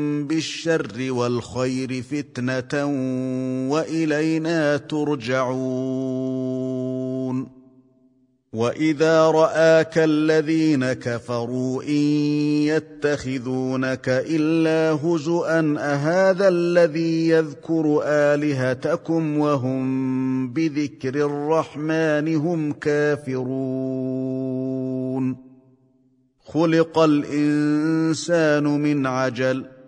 بالشر والخير فتنة وإلينا ترجعون وإذا رآك الذين كفروا إن يتخذونك إلا هزؤا أهذا الذي يذكر آلهتكم وهم بذكر الرحمن هم كافرون خلق الإنسان من عجل